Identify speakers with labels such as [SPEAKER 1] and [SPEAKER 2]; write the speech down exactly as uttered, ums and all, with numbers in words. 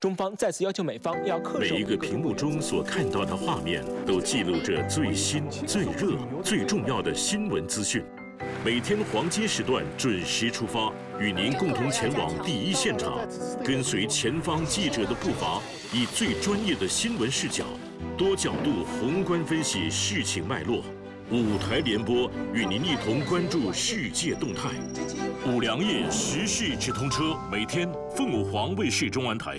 [SPEAKER 1] 中方再次要求美方要恪守。
[SPEAKER 2] 每一个屏幕中所看到的画面，都记录着最新、最热、最重要的新闻资讯。每天黄金时段准时出发，与您共同前往第一现场，跟随前方记者的步伐，以最专业的新闻视角，多角度宏观分析事情脉络。五台联播与您一同关注世界动态。五粮液时事直通车，每天凤凰卫视中文台。